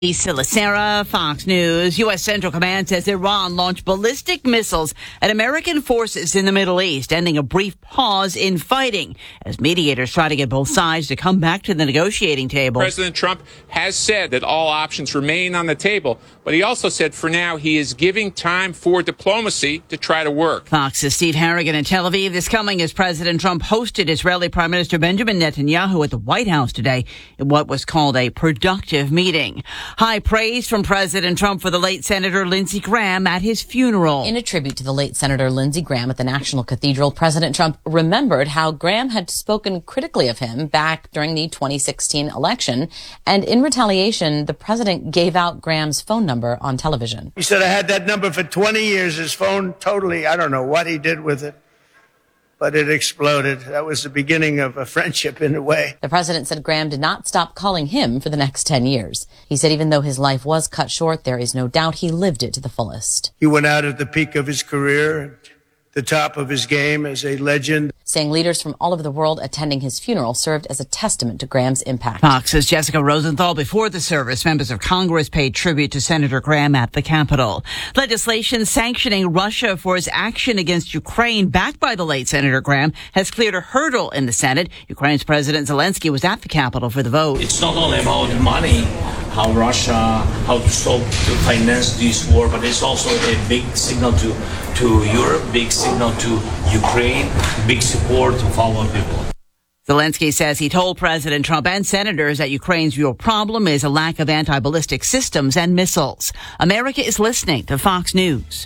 Lisa Lacera, Fox News. U.S. Central Command says Iran launched ballistic missiles at American forces in the Middle East, ending a brief pause in fighting as mediators try to get both sides to come back to the negotiating table. President Trump has said that all options remain on the table, but he also said for now he is giving time for diplomacy to try to work. Fox's Steve Harrigan in Tel Aviv. This coming as President Trump hosted Israeli Prime Minister Benjamin Netanyahu at the White House today in what was called a productive meeting. High praise from President Trump for the late Senator Lindsey Graham at his funeral. In a tribute to the late Senator Lindsey Graham at the National Cathedral, President Trump remembered how Graham had spoken critically of him back during the 2016 election. And in retaliation, the president gave out Graham's phone number on television. He said, I had that number for 20 years. His phone totally, I don't know what he did with it, but it exploded. That was the beginning of a friendship in a way. The president said Graham did not stop calling him for the next 10 years. He said even though his life was cut short, there is no doubt he lived it to the fullest. He went out at the peak of his career, at the top of his game as a legend. Saying leaders from all over the world attending his funeral served as a testament to Graham's impact. Fox's Jessica Rosenthal. Before the service, members of Congress paid tribute to Senator Graham at the Capitol. Legislation sanctioning Russia for its action against Ukraine, backed by the late Senator Graham, has cleared a hurdle in the Senate. Ukraine's President Zelensky was at the Capitol for the vote. It's not only about money, how to stop, to finance this war, but it's also a big signal to Europe, big signal to Ukraine, big support of our people. Zelensky says he told President Trump and senators that Ukraine's real problem is a lack of anti-ballistic systems and missiles. America is listening to Fox News.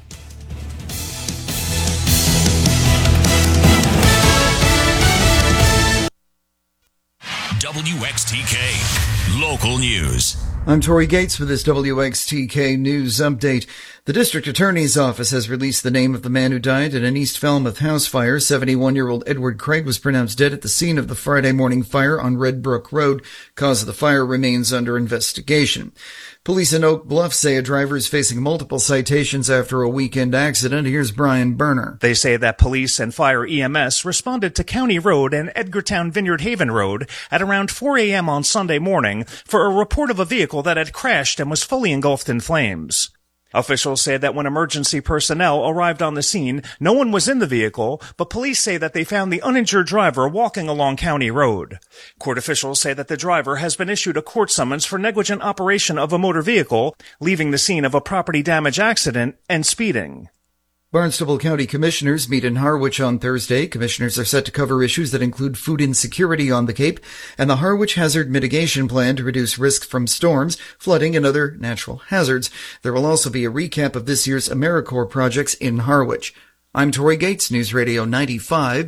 WXTK Local News. I'm Tori Gates with this WXTK News update. The District Attorney's Office has released the name of the man who died in an East Falmouth house fire. 71-year-old Edward Craig was pronounced dead at the scene of the Friday morning fire on Red Brook Road. Cause of the fire remains under investigation. Police in Oak Bluff say a driver is facing multiple citations after a weekend accident. Here's Brian Berner. They say that police and fire EMS responded to County Road and Edgartown Vineyard Haven Road at around 4 a.m. on Sunday morning for a report of a vehicle that had crashed and was fully engulfed in flames. Officials say that when emergency personnel arrived on the scene, no one was in the vehicle, but police say that they found the uninjured driver walking along County Road. Court officials say that the driver has been issued a court summons for negligent operation of a motor vehicle, leaving the scene of a property damage accident, and speeding. Barnstable County Commissioners meet in Harwich on Thursday. Commissioners are set to cover issues that include food insecurity on the Cape and the Harwich Hazard Mitigation Plan to reduce risk from storms, flooding, and other natural hazards. There will also be a recap of this year's AmeriCorps projects in Harwich. I'm Tori Gates, News Radio 95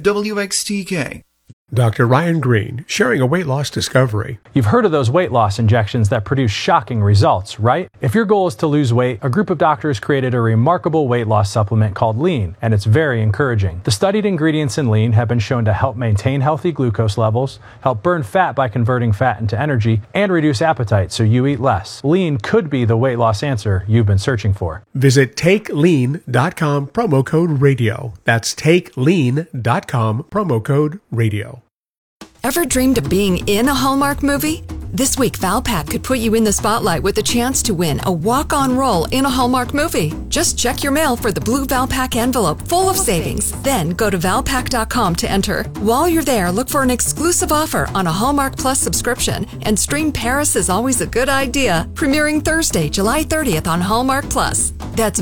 WXTK. Dr. Ryan Green, sharing a weight loss discovery. You've heard of those weight loss injections that produce shocking results, right? If your goal is to lose weight, a group of doctors created a remarkable weight loss supplement called Lean, and it's very encouraging. The studied ingredients in Lean have been shown to help maintain healthy glucose levels, help burn fat by converting fat into energy, and reduce appetite so you eat less. Lean could be the weight loss answer you've been searching for. Visit TakeLean.com, promo code radio. That's TakeLean.com, promo code radio. Ever dreamed of being in a Hallmark movie? This week, Valpak could put you in the spotlight with a chance to win a walk-on role in a Hallmark movie. Just check your mail for the blue Valpak envelope full of savings. Then go to Valpak.com to enter. While you're there, look for an exclusive offer on a Hallmark Plus subscription and stream Paris is Always a Good Idea, premiering Thursday, July 30th on Hallmark Plus. That's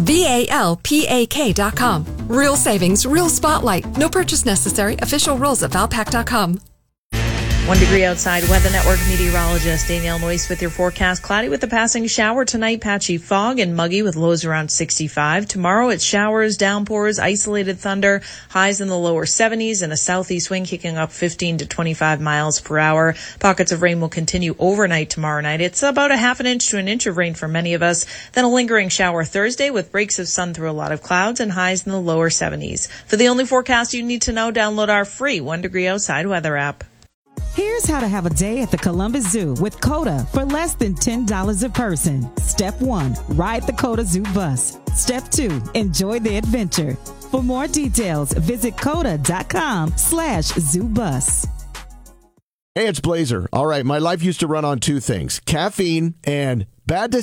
VALPAK.com. Real savings, real spotlight. No purchase necessary. Official rules at Valpak.com. 1 degree outside. Weather Network meteorologist Danielle Noyce with your forecast. Cloudy with a passing shower tonight, patchy fog and muggy with lows around 65. Tomorrow it's showers, downpours, isolated thunder, highs in the lower 70s and a southeast wind kicking up 15 to 25 miles per hour. Pockets of rain will continue overnight tomorrow night. It's about a half an inch to an inch of rain for many of us. Then a lingering shower Thursday with breaks of sun through a lot of clouds and highs in the lower 70s. For the only forecast you need to know, download our free 1 degree outside weather app. Here's how to have a day at the Columbus Zoo with COTA for less than $10 a person. Step 1, ride the COTA Zoo bus. Step 2, enjoy the adventure. For more details, visit COTA.com/zoobus. Hey, it's Blazer. All right, my life used to run on two things, caffeine and bad decisions.